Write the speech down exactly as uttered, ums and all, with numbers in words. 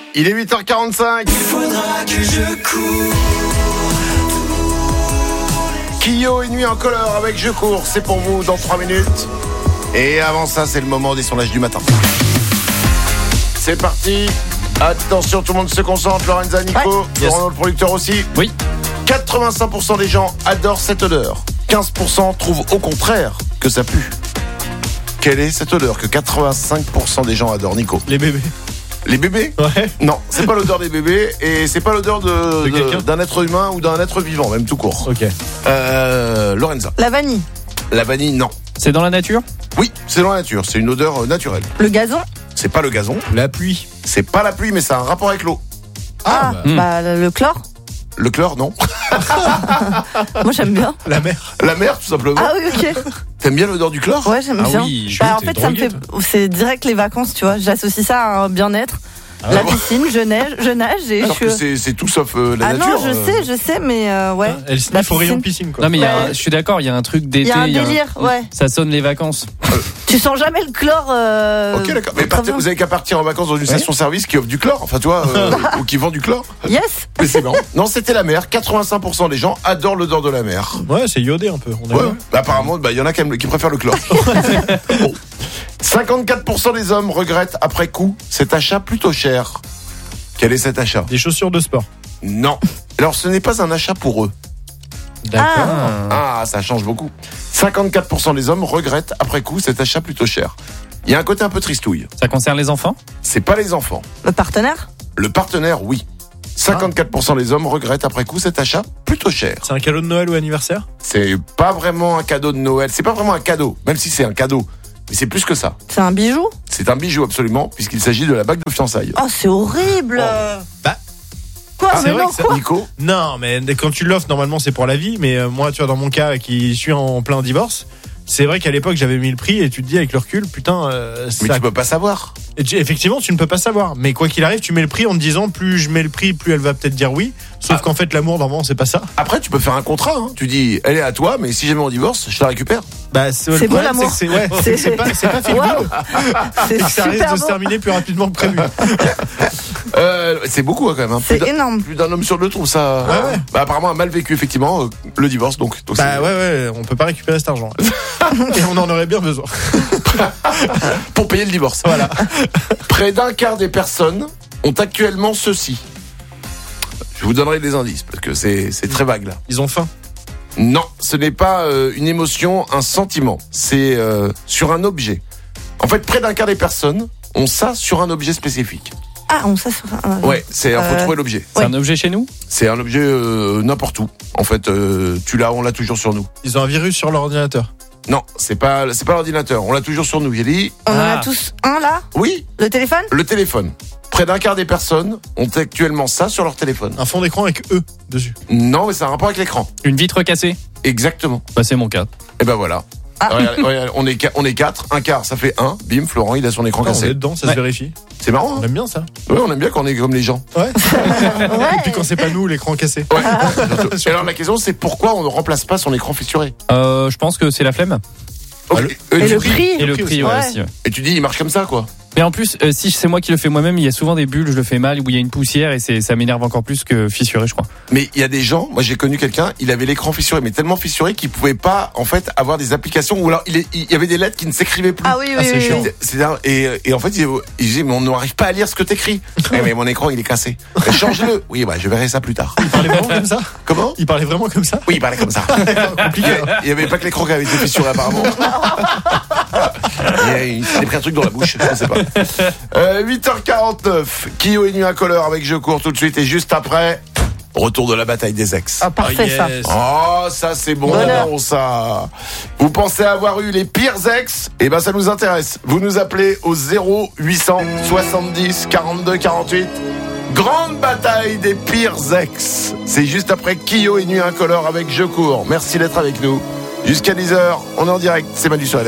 Il est huit heures quarante-cinq. Il faudra que je cours. Kyo et Nuit en couleur avec Je cours, c'est pour vous dans trois minutes. Et avant ça, c'est le moment des sondages du matin. C'est parti. Attention, tout le monde se concentre. Lorenza, Nico, Ouais. Laurent, Yes. le producteur aussi. Oui. quatre-vingt-cinq pour cent des gens adorent cette odeur. quinze pour cent trouvent au contraire que ça pue. Quelle est cette odeur que quatre-vingt-cinq pour cent des gens adorent, Nico? Les bébés. Les bébés? Ouais. Non, c'est pas l'odeur des bébés et c'est pas l'odeur de, De de- quelqu'un d'un être humain ou d'un être vivant, même tout court. Ok. Euh, Lorenza. La vanille, La vanille, non. C'est dans la nature? Oui, c'est dans la nature, c'est une odeur euh, naturelle. le gazon. C'est pas le gazon, La pluie. c'est pas la pluie, mais ça a un rapport avec l'eau. Ah, bah. bah, le chlore. Le chlore, non. Moi j'aime bien. La mer. La mer, tout simplement. Ah oui, ok. T'aimes bien l'odeur du chlore? Ouais, j'aime Ah bien. oui, Bah, en t'es fait, ça me drogué, fait. C'est direct les vacances, tu vois. J'associe ça à un bien-être. Ah la ouais. piscine, je nage, je nage et Alors je. que c'est, c'est tout sauf euh, la Ah nature. non, je euh. sais, je sais, mais euh, ouais. Elle La sniffe au rayon piscine. piscine, quoi. Non, mais il y a un- Ouais. je suis d'accord, il y a un truc d'été. Il y a un délire, ouais. Ça sonne les vacances. Tu sens jamais le chlore. Euh, Ok, d'accord. Mais très partez- bien. vous avez qu'à partir en vacances dans une station-service qui offre du chlore, enfin, tu vois, euh, ou qui vend du chlore. Yes. Mais c'est marrant. Non, c'était la mer. quatre-vingt-cinq pour cent des gens adorent l'odeur de la mer. Ouais, c'est iodé un peu. On est Ouais. bien. Bah, apparemment, bah, il y en a quand même qui préfèrent le chlore. Bon. cinquante-quatre pour cent des hommes regrettent après coup cet achat plutôt cher. Quel est cet achat? Des chaussures de sport. Non. Alors, ce n'est pas un achat pour eux. D'accord. Ah, ça change beaucoup. cinquante-quatre pour cent des hommes regrettent après coup cet achat plutôt cher. Il y a un côté un peu tristouille. Ça concerne les enfants? C'est pas les enfants. Le partenaire. Le partenaire, oui. cinquante-quatre pour cent des hommes regrettent après coup cet achat plutôt cher. C'est un cadeau de Noël ou anniversaire? C'est pas vraiment un cadeau de Noël. C'est pas vraiment un cadeau, même si c'est un cadeau. Mais c'est plus que ça. C'est un bijou. C'est un bijou absolument, puisqu'il s'agit de la bague de fiançailles. Oh, c'est horrible. Bah. Quoi, Ah, mais c'est vrai non, que ça- quoi. Nico, Non, mais quand tu l'offres, normalement, c'est pour la vie. Mais euh, moi, tu vois, dans mon cas, qui suis en plein divorce, c'est vrai qu'à l'époque, j'avais mis le prix et tu te dis avec le recul, putain, euh, mais ça. tu peux pas savoir. Et tu- effectivement, tu ne peux pas savoir. Mais quoi qu'il arrive, tu mets le prix en te disant, plus je mets le prix, plus elle va peut-être dire oui. Sauf Ah. qu'en fait, l'amour, normalement, c'est pas ça. Après, tu peux faire un contrat. Hein. Tu dis, elle est à toi, mais si jamais on divorce, je la récupère. Bah, c'est, C'est le beau, problème, l'amour. c'est que c'est, ouais, C'est- c'est pas, c'est pas feel Waouh. good. C'est Et que ça risque super de se beau. terminer plus rapidement que prévu. Euh, c'est beaucoup hein, quand même. Hein. Plus C'est d'un- énorme. Plus d'un homme sur deux trouve ça. Ouais, ouais. Bah, apparemment, a mal vécu effectivement euh, le divorce. Donc, donc Bah c'est- ouais, ouais, on peut pas récupérer cet argent. Et on en aurait bien besoin. pour payer le divorce. Voilà. Près d'un quart des personnes ont actuellement ceci. Je vous donnerai des indices parce que c'est, c'est très vague là. Ils ont faim. Non, ce n'est pas euh, une émotion, un sentiment. C'est euh, sur un objet. En fait, près d'un quart des personnes ont ça sur un objet spécifique. Ah, on sait sur un. Ouais, c'est faut Euh, trouver l'objet. C'est Ouais. un objet chez nous? C'est un objet euh, n'importe où. En fait, euh, tu l'as, on l'a toujours sur nous. Ils ont un virus sur leur ordinateur. Non, c'est pas, c'est pas l'ordinateur. On l'a toujours sur nous. J'ai dit, On en Ah. a tous un là. oui, Le téléphone. le téléphone. Près d'un quart des personnes ont actuellement ça sur leur téléphone. Un fond d'écran avec E dessus. Non, mais c'est un rapport avec l'écran. Une vitre cassée? Exactement. Bah, c'est mon cas. Et ben voilà. Ah. Regarde, regarde, on est qua- on est quatre, un quart, ça fait un. Bim, Florent, il a son écran Quand on cassé. est dedans, ça Ouais. se vérifie. C'est marrant. On Hein aime bien ça. ouais, on aime bien quand on est comme les gens. Ouais. Ouais. Et puis quand c'est pas nous, l'écran cassé. Ouais. surtout. Et alors la question, c'est pourquoi on ne remplace pas son écran fissuré. Euh, je pense que c'est la flemme. Ok. Ah, le- Euh, Et tu le dis- prix. Et le prix prix, aussi. ouais, Ouais. aussi, ouais. Et tu dis, il marche comme ça, quoi. Mais en plus, euh, si c'est moi qui le fais moi-même, il y a souvent des bulles, je le fais mal, où il y a une poussière et c'est, ça m'énerve encore plus que fissuré, je crois. Mais il y a des gens, moi j'ai connu quelqu'un, il avait l'écran fissuré, mais tellement fissuré qu'il pouvait pas, en fait, avoir des applications, ou alors il, est- il y avait des lettres qui ne s'écrivaient plus. Ah oui, oui, Ah, c'est oui, chiant. oui. C'est- c'est un- et, et en fait, il, il disait, mais on n'arrive pas à lire ce que t'écris. Eh, mais mon écran, il est cassé. Eh, change-le. Oui, bah, je verrai ça plus tard. Il parlait vraiment comme ça. Comment? Il parlait vraiment comme ça. Oui, il parlait comme ça. Il y avait- il y avait pas que l'écran qui avait été fissuré, apparemment. Il, a- il s'est pris un truc dans la bouche, je sais pas. Euh, huit heures quarante-neuf, Kyo et Nuit Incolore avec Je cours tout de suite, et juste après, retour de la bataille des ex. Ah, parfait Oh, ça. yes. Oh, ça c'est bon, Bonheur. ça. Vous pensez avoir eu les pires ex? Eh ben ça nous intéresse. Vous nous appelez au zéro huit cent soixante-dix quarante-deux quarante-huit. Grande bataille des pires ex. C'est juste après Kyo et Nuit Incolore avec Je cours. Merci d'être avec nous. Jusqu'à dix heures, on est en direct. C'est Manu sur la